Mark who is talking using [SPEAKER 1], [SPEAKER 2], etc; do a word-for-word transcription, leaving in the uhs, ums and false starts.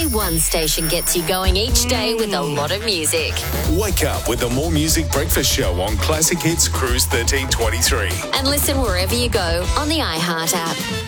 [SPEAKER 1] one station gets you going each day with a lot of music.
[SPEAKER 2] Wake up with the More Music Breakfast Show on Classic Hits Cruise thirteen twenty-three.
[SPEAKER 1] And listen wherever you go on the iHeart app.